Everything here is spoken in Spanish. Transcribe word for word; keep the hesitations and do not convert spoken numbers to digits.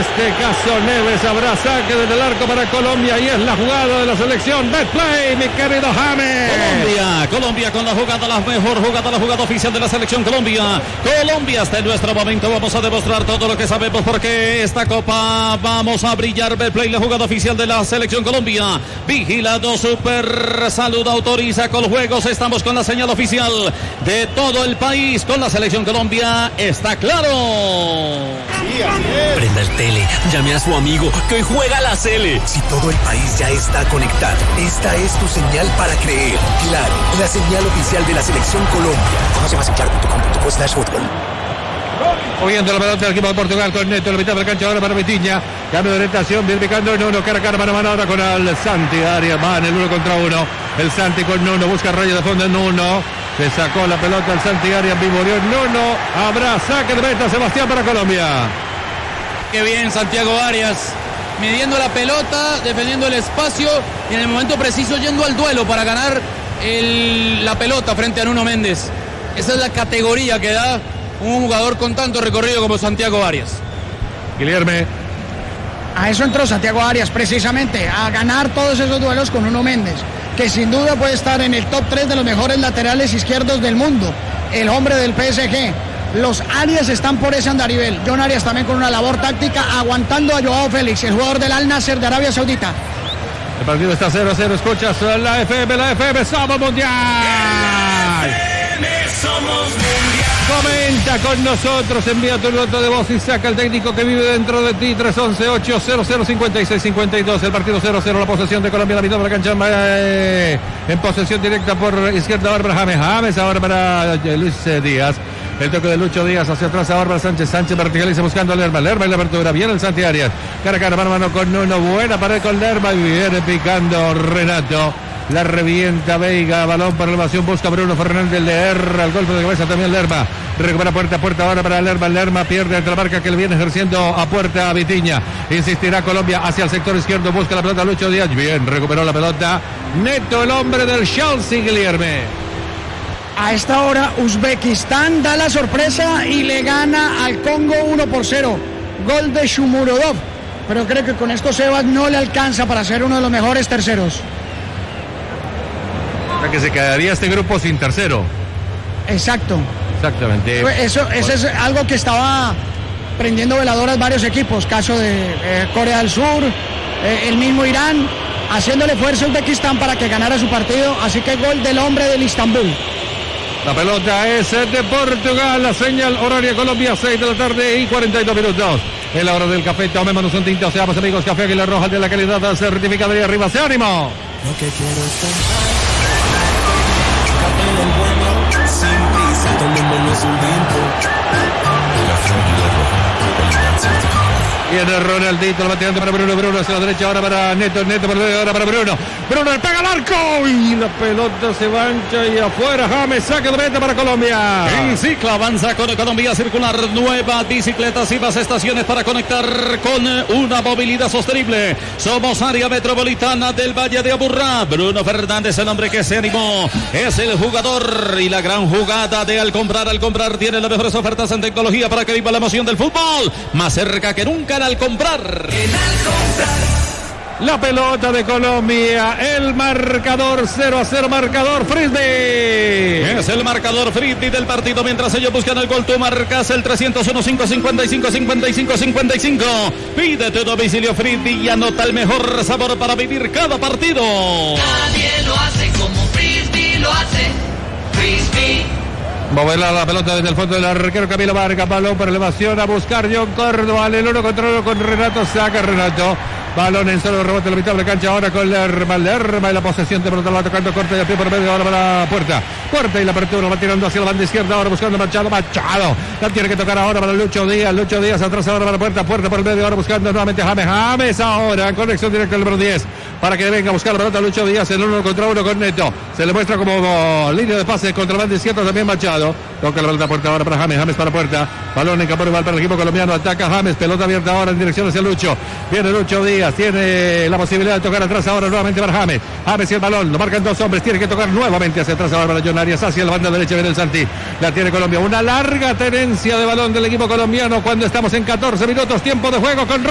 este caso Neves. Habrá saque desde el arco para Colombia y es la jugada de la selección. Betplay, mi querido James. Colombia, Colombia con la jugada, la mejor jugada, la jugada oficial de la selección Colombia. Colombia hasta en nuestro momento vamos a demostrar todo lo que sabemos porque esta copa vamos a brillar. Betplay, la jugada oficial de la selección Colombia. Vigilado Super Salud autoriza con juegos. Estamos con la señal oficial de todo el país con la selección Colombia. Está claro. Sí, así es. Prenda el tele, llame a su amigo que hoy juega la Sele. Si todo el país ya está conectado, esta es tu señal para creer. Claro, la señal oficial de la selección Colombia. Conoce más en claro punto com punto co slash fútbol. Moviendo la pelota del equipo de Portugal con Neto, la mitad de la cancha ahora para Vitinha. Cambio de orientación, bien picando Nuno, cara a cara, mano a mano ahora con el Santi. Arias van el uno contra uno. El Santi con Nuno, busca raya de fondo en Nuno. Se sacó la pelota el Santi Arias, vivoreó Nuno. Habrá saque de meta, Sebastián, para Colombia. Qué bien Santiago Arias, midiendo la pelota, defendiendo el espacio y en el momento preciso yendo al duelo para ganar el, la pelota frente a Nuno Méndez. Esa es la categoría que da un jugador con tanto recorrido como Santiago Arias. Guilherme. A eso entró Santiago Arias precisamente, a ganar todos esos duelos con Nuno Méndez, que sin duda puede estar en el top tres de los mejores laterales izquierdos del mundo, el hombre del P S G. Los Arias están por ese andarivel. John Arias también con una labor táctica, aguantando a Joao Félix, el jugador del Al Nassr de Arabia Saudita. El partido está cero a cero, escuchas la F M, la F M, somos mundial. Somos mundial. Comenta con nosotros, envía tu nota de voz y saca el técnico que vive dentro de ti. Tres once ocho cero cero cincuenta y seis cincuenta y dos. El partido cero cero, la posesión de Colombia, la mitad de la cancha eh, en posesión directa por izquierda ahora para James. James ahora para eh, Luis eh, Díaz. El toque de Lucho Díaz hacia atrás ahora para Sánchez. Sánchez verticaliza buscando a Lerma. Lerma en la apertura. Viene el Santi Arias. Cara a cara, mano a mano con Nuno. Buena pared con Lerma y viene picando Renato. La revienta Veiga, balón para elevación, busca Bruno Fernández, le erra el golpe de cabeza también Lerma, recupera puerta a puerta ahora para Lerma, Lerma pierde entre la marca que le viene ejerciendo a puerta a Vitinha, insistirá Colombia hacia el sector izquierdo, busca la pelota Lucho Díaz, bien, recuperó la pelota, Neto el hombre del Chelsea, Guilherme. A esta hora Uzbekistán da la sorpresa y le gana al Congo uno por cero, gol de Shumurodov, pero creo que con esto Sebas no le alcanza para ser uno de los mejores terceros. Que se quedaría este grupo sin tercero. Exacto. Exactamente. Eso, eso es algo que estaba prendiendo veladoras varios equipos, caso de eh, Corea del Sur, eh, el mismo Irán, haciéndole fuerza a Uzbekistán para que ganara su partido, así que gol del hombre del Istambul. La pelota es de Portugal, la señal horaria Colombia, seis de la tarde y cuarenta y dos minutos. En la hora del café, tomémonos un tinto, seamos amigos, Café Águila Roja de la calidad certificada de arriba, ¡se ánimo! Lo que quiero es café del bueno, sin prisa, tomémonos un tiempo. Café Águila Roja, calidad certificada. Viene Ronaldito, lo va tirando para Bruno, Bruno hacia la derecha, ahora para Neto, Neto por la ahora para Bruno. Bruno le pega al arco y la pelota se mancha y afuera James, saque de meta para Colombia. En cicla avanza con economía circular, nuevas bicicletas y más estaciones para conectar con una movilidad sostenible. Somos área metropolitana del Valle de Aburrá. Bruno Fernández, el hombre que se animó, es el jugador y la gran jugada de al comprar, al comprar tiene las mejores ofertas en tecnología para que viva la emoción del fútbol. Más cerca que nunca al comprar. En al comprar. La pelota de Colombia, el marcador cero a cero, marcador Frisbee. Es el marcador Frisbee del partido mientras ellos buscan el gol. Tú marcas el trescientos uno, cinco cincuenta y cinco, cincuenta y cinco, cincuenta y cinco. Pide tu domicilio Frisbee y anota el mejor sabor para vivir cada partido. Nadie lo hace como Frisbee lo hace. Frisbee. Moverla la pelota desde el fondo del arquero Camilo Vargas, balón por elevación a buscar John Córdoba, el uno contra uno con Renato, saca Renato, balón en solo rebote en la mitad de la cancha ahora con Lerma, Lerma y la posesión de pelota la va tocando corta y a pie por medio ahora para la puerta, puerta y la apertura va tirando hacia la banda izquierda ahora buscando Machado, Machado, la tiene que tocar ahora para Lucho Díaz, Lucho Díaz atrás ahora para la puerta, puerta por el medio ahora buscando nuevamente James, James ahora, conexión directa al número diez, para que venga a buscar la pelota Lucho Díaz, el uno contra uno con Neto, se le muestra como línea de pase contra la banda izquierda también Machado. Toca la pelota puerta ahora para James, James para puerta, balón en campo rival para el equipo colombiano, ataca James, pelota abierta ahora en dirección hacia Lucho, viene Lucho Díaz, tiene la posibilidad de tocar atrás ahora nuevamente para James, James y el balón, lo marcan dos hombres, tiene que tocar nuevamente hacia atrás ahora para John Arias, hacia la banda derecha viene el Santi, la tiene Colombia, una larga tenencia de balón del equipo colombiano cuando estamos en catorce minutos, tiempo de juego con